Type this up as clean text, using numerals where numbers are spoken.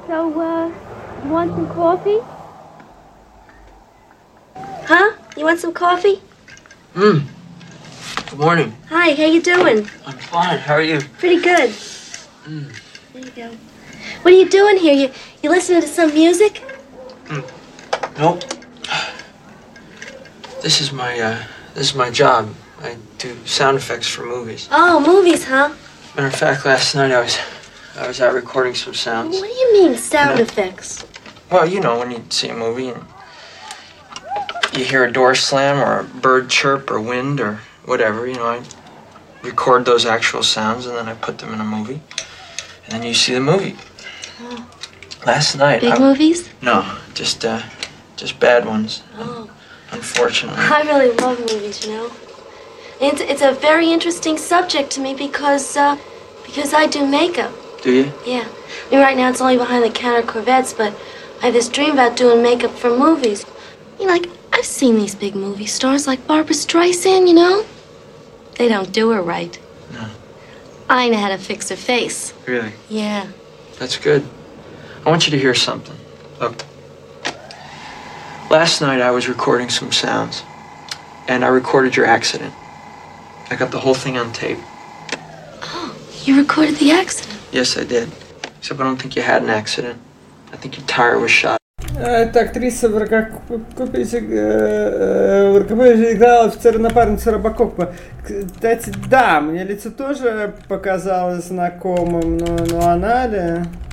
So, you want some coffee? Huh? You want some coffee? Good morning. Hi, how you doing? I'm fine. How are you? Pretty good. There you go. What are you doing here? You listening to some music? Nope. This is my job. I do sound effects for movies. Oh, movies, huh? Matter of fact, last night I was out recording some sounds. What do you mean, sound effects? Well, you know, when you see a movie and you hear a door slam or a bird chirp or wind or whatever, you know, I record those actual sounds and then I put them in a movie. And then you see the movie. Oh. Last night. Big movies? No, just bad ones. Oh. Unfortunately. I really love movies, you know. It's a very interesting subject to me because I do makeup. Do you? Yeah. I mean, right now it's only behind the counter Corvettes, but I have this dream about doing makeup for movies. You know, like, I've seen these big movie stars like Barbra Streisand, you know? They don't do her right. No. I know how to fix her face. Really? Yeah. That's good. I want you to hear something. Look. Last night I was recording some sounds, and I recorded your accident. I got the whole thing on tape. Oh, you recorded the accident? Yes, I did. Except I don't think you had an accident. I think your tire was shot. Это актриса в рукописи играла офицера напарницу Робокопа. Кстати, да, мне лицо тоже показалось знакомым, но она ли?